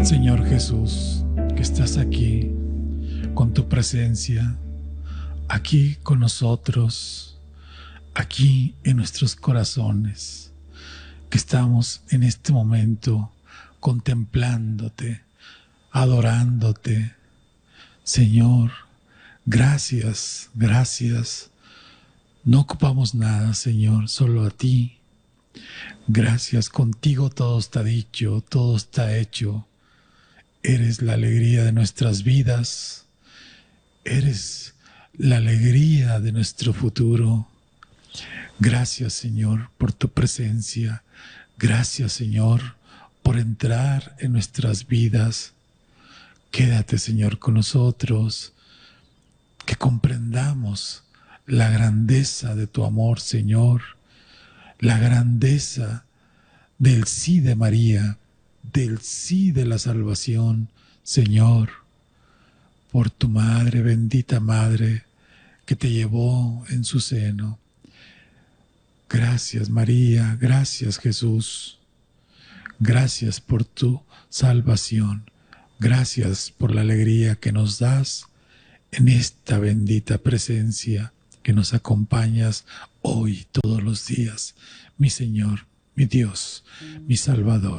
Señor Jesús, que estás aquí con tu presencia, aquí con nosotros, aquí en nuestros corazones, que estamos en este momento contemplándote, adorándote. Señor, gracias, gracias. No ocupamos nada, Señor, solo a ti. Gracias, contigo todo está dicho, todo está hecho. Eres la alegría de nuestras vidas, eres la alegría de nuestro futuro. Gracias, Señor, por tu presencia. Gracias, Señor, por entrar en nuestras vidas. Quédate, Señor, con nosotros, que comprendamos la grandeza de tu amor, Señor, la grandeza del sí de María, del sí de la salvación, Señor, por tu Madre, bendita Madre, que te llevó en su seno. Gracias, María, gracias, Jesús. Gracias por tu salvación. Gracias por la alegría que nos das en esta bendita presencia que nos acompañas hoy, todos los días, mi Señor, mi Dios, mi Salvador.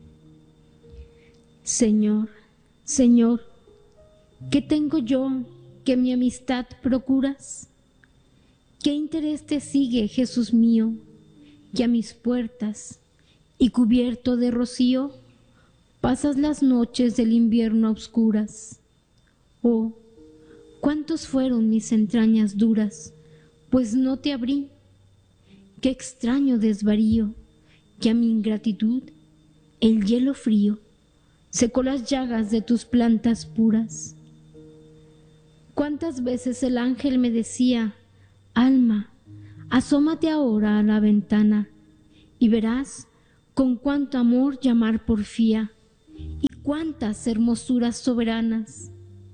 Señor, Señor, ¿qué tengo yo que mi amistad procuras? ¿Qué interés te sigue, Jesús mío, que a mis puertas y cubierto de rocío pasas las noches del invierno a oscuras? Oh, cuántos fueron mis entrañas duras, pues no te abrí. Qué extraño desvarío, que a mi ingratitud el hielo frío secó las llagas de tus plantas puras. Cuántas veces el ángel me decía: alma, asómate ahora a la ventana y verás con cuánto amor llamar porfía y cuántas hermosuras soberanas.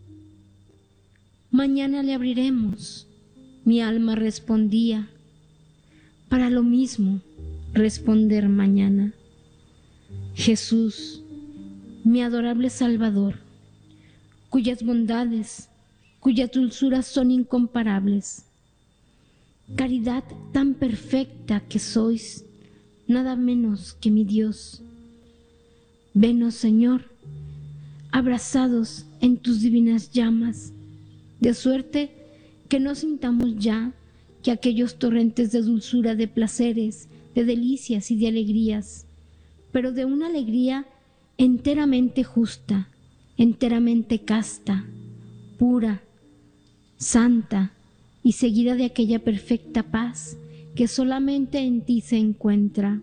Mañana le abriremos, mi alma respondía, para lo mismo responder mañana. Jesús, mi adorable Salvador, cuyas bondades, cuyas dulzuras son incomparables, caridad tan perfecta que sois, nada menos que mi Dios. Venos, Señor, abrazados en tus divinas llamas, de suerte que no sintamos ya que aquellos torrentes de dulzura, de placeres, de delicias y de alegrías, pero de una alegría enteramente justa, enteramente casta, pura, santa y seguida de aquella perfecta paz que solamente en ti se encuentra.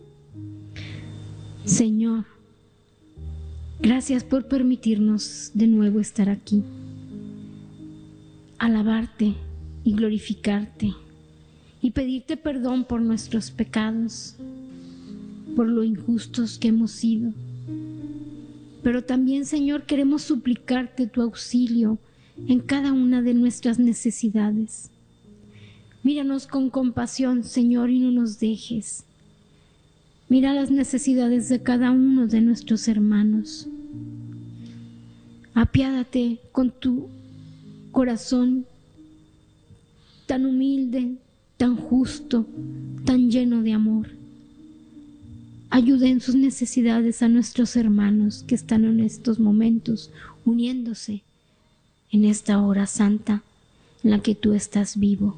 Señor, gracias por permitirnos de nuevo estar aquí, alabarte y glorificarte y pedirte perdón por nuestros pecados, por lo injustos que hemos sido. Pero también, Señor, queremos suplicarte tu auxilio en cada una de nuestras necesidades. Míranos con compasión, Señor, y no nos dejes. Mira las necesidades de cada uno de nuestros hermanos. Apiádate con tu corazón tan humilde, tan justo, tan lleno de amor. Ayuda en sus necesidades a nuestros hermanos que están en estos momentos uniéndose en esta hora santa en la que tú estás vivo.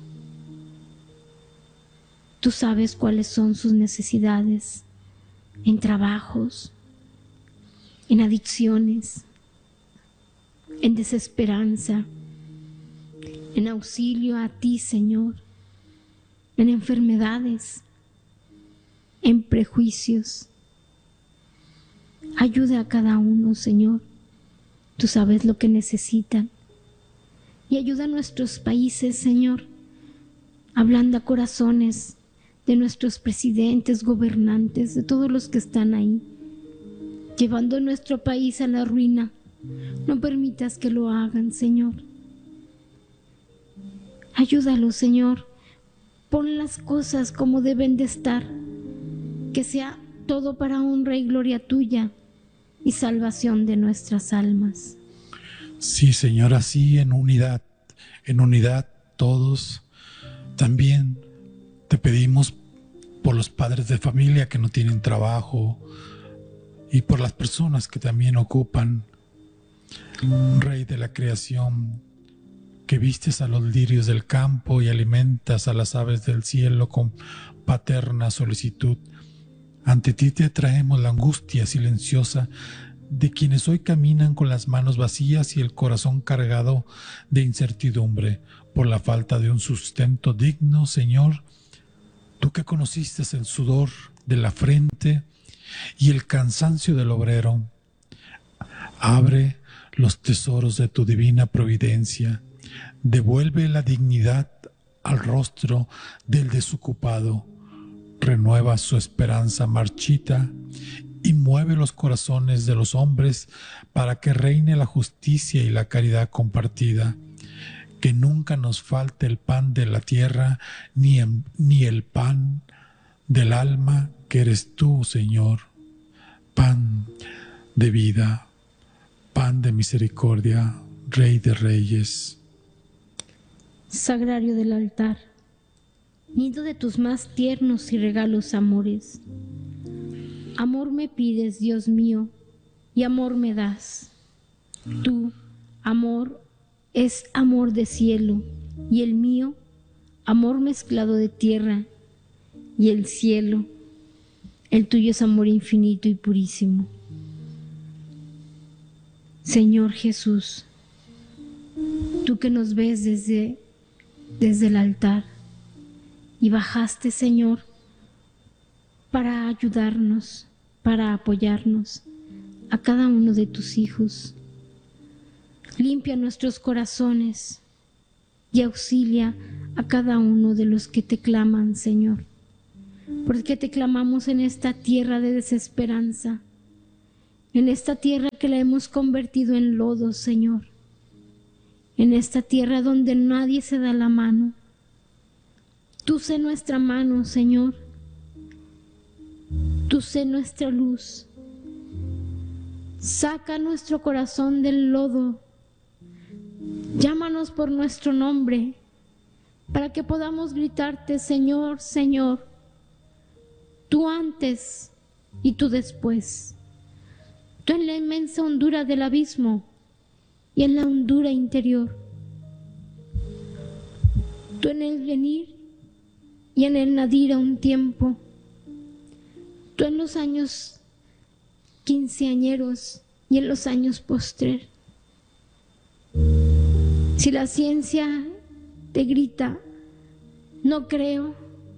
Tú sabes cuáles son sus necesidades en trabajos, en adicciones, en desesperanza, en auxilio a ti, Señor, en enfermedades, en prejuicios. Ayuda a cada uno, Señor. Tú sabes lo que necesitan. Y ayuda a nuestros países, Señor. Ablanda corazones de nuestros presidentes, gobernantes, de todos los que están ahí, llevando nuestro país a la ruina. No permitas que lo hagan, Señor. Ayúdalos, Señor. Pon las cosas como deben de estar. Que sea todo para honra y gloria tuya. y salvación de nuestras almas. Sí, Señor, así en unidad todos. También te pedimos por los padres de familia que no tienen trabajo y por las personas que también ocupan. Rey de la creación, que vistes a los lirios del campo y alimentas a las aves del cielo con paterna solicitud. Ante ti te traemos la angustia silenciosa de quienes hoy caminan con las manos vacías y el corazón cargado de incertidumbre por la falta de un sustento digno, Señor. Tú que conociste el sudor de la frente y el cansancio del obrero, abre los tesoros de tu divina providencia, devuelve la dignidad al rostro del desocupado, renueva su esperanza marchita y mueve los corazones de los hombres para que reine la justicia y la caridad compartida. Que nunca nos falte el pan de la tierra, ni el pan del alma que eres tú, Señor. Pan de vida, pan de misericordia, Rey de Reyes. Sagrario del altar, nido de tus más tiernos y regalos amores. Amor me pides, Dios mío, y amor me das. Tú, amor, es amor de cielo, y el mío, amor mezclado de tierra, y el cielo, el tuyo es amor infinito y purísimo. Señor Jesús, tú que nos ves desde el altar y bajaste, Señor, para ayudarnos, para apoyarnos a cada uno de tus hijos. Limpia nuestros corazones y auxilia a cada uno de los que te claman, Señor, porque te clamamos en esta tierra de desesperanza, en esta tierra que la hemos convertido en lodo, Señor, en esta tierra donde nadie se da la mano. Tú sé nuestra mano, Señor. Tú sé nuestra luz. Saca nuestro corazón del lodo. Llámanos por nuestro nombre para que podamos gritarte, Señor, Señor. Tú antes y tú después. Tú en la inmensa hondura del abismo y en la hondura interior. Tú en el venir y en el nadir a un tiempo. Tú en los años quinceañeros y en los años postrer. Si la ciencia te grita, no creo,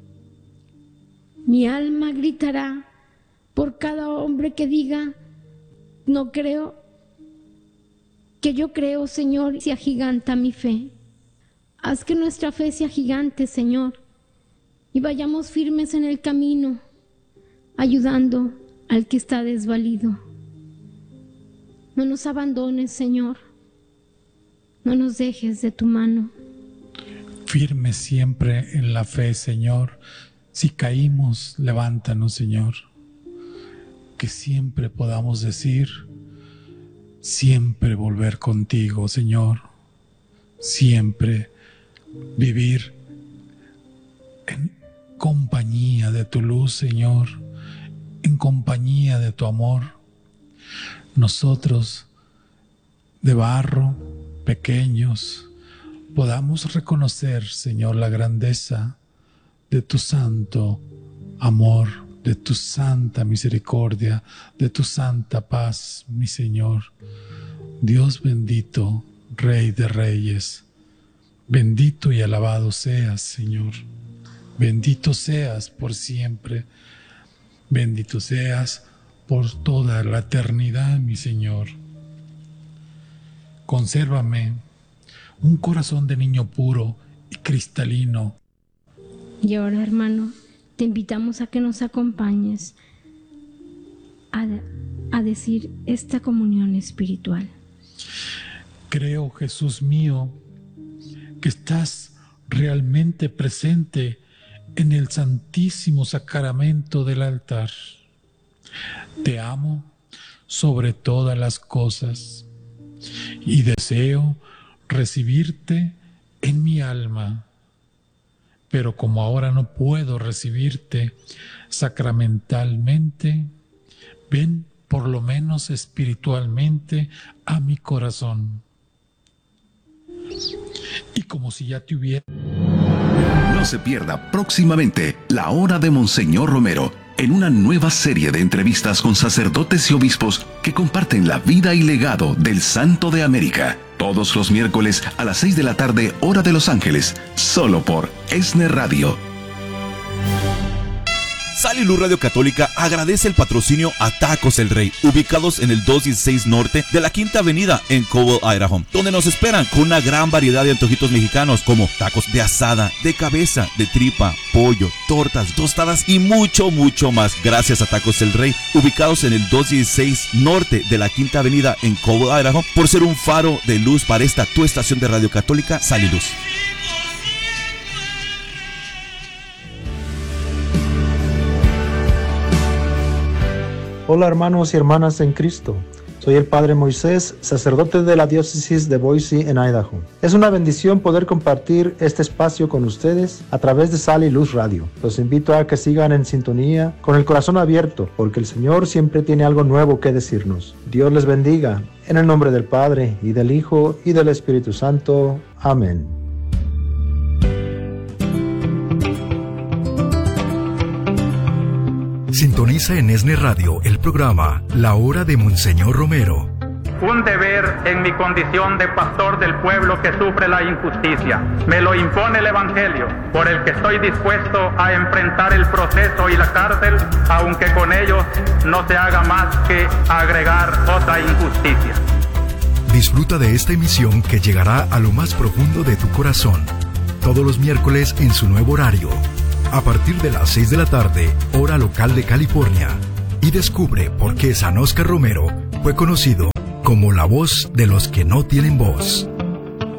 mi alma gritará por cada hombre que diga, no creo, que yo creo, Señor, y se agiganta mi fe. Haz que nuestra fe sea gigante, Señor, y vayamos firmes en el camino, ayudando al que está desvalido. No nos abandones, Señor, no nos dejes de tu mano. Firmes siempre en la fe, Señor. Si caímos, levántanos, Señor. Que siempre podamos decir, siempre volver contigo, Señor. Siempre vivir en compañía de tu luz, Señor, en compañía de tu amor. Nosotros, de barro, pequeños, podamos reconocer, Señor, la grandeza de tu santo amor, de tu santa misericordia, de tu santa paz, mi Señor. Dios bendito, Rey de Reyes, bendito y alabado seas, Señor. Bendito seas por siempre. Bendito seas por toda la eternidad, mi Señor. Consérvame un corazón de niño puro y cristalino. Y ahora, hermano, te invitamos a que nos acompañes a decir esta comunión espiritual. Creo, Jesús mío, que estás realmente presente en el santísimo sacramento del altar. Te amo sobre todas las cosas, y deseo recibirte en mi alma. Pero como ahora no puedo recibirte sacramentalmente, ven por lo menos espiritualmente a mi corazón. Y como si ya te hubiera... No se pierda próximamente La Hora de Monseñor Romero, en una nueva serie de entrevistas con sacerdotes y obispos que comparten la vida y legado del Santo de América. Todos los miércoles a las 6 de la tarde, hora de Los Ángeles, solo por ESNE Radio. Sal y Luz Radio Católica agradece el patrocinio a Tacos El Rey, ubicados en el 216 Norte de la Quinta Avenida en Cobble, Idaho, donde nos esperan con una gran variedad de antojitos mexicanos como tacos de asada, de cabeza, de tripa, pollo, tortas, tostadas y mucho, mucho más. Gracias a Tacos El Rey, ubicados en el 216 Norte de la Quinta Avenida en Cobble, Idaho, por ser un faro de luz para esta tu estación de Radio Católica, Sal y Luz. Hola hermanos y hermanas en Cristo, soy el Padre Moisés, sacerdote de la diócesis de Boise en Idaho. Es una bendición poder compartir este espacio con ustedes a través de Sal y Luz Radio. Los invito a que sigan en sintonía con el corazón abierto, porque el Señor siempre tiene algo nuevo que decirnos. Dios les bendiga, en el nombre del Padre, y del Hijo, y del Espíritu Santo. Amén. Sintoniza en ESNE Radio el programa La Hora de Monseñor Romero. Un deber en mi condición de pastor del pueblo que sufre la injusticia. Me lo impone el Evangelio, por el que estoy dispuesto a enfrentar el proceso y la cárcel, aunque con ello no se haga más que agregar otra injusticia. Disfruta de esta emisión que llegará a lo más profundo de tu corazón, todos los miércoles en su nuevo horario, a partir de las 6 de la tarde, hora local de California, y descubre por qué San Óscar Romero fue conocido como la voz de los que no tienen voz.